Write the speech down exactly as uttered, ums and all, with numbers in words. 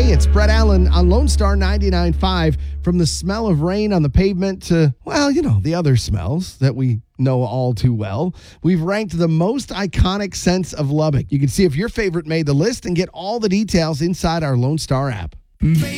Hey, it's Brett Allen on Lone Star ninety-nine point five. From the smell of rain on the pavement to, well, you know, the other smells that we know all too well, we've ranked the most iconic scents of Lubbock. You can see if your favorite made the list and get all the details inside our Lone Star app.